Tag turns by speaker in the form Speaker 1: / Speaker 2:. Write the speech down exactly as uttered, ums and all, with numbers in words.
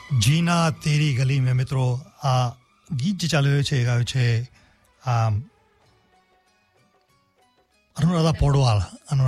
Speaker 1: જીના તેરી ગલી મેં મિત્રો આ ગીત જે ચાલી રહ્યું છે એ ગાયું છે આ અનુરાધા પૌડવાલ